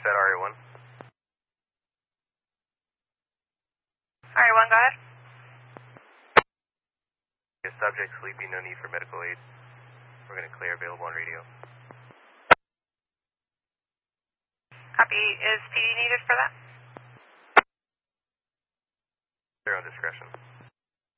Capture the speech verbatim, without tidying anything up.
set R A one. R A one, go ahead. The subject sleeping, no need for medical aid. We're going to clear, available on radio. Copy. Is P D needed for that? Their own discretion.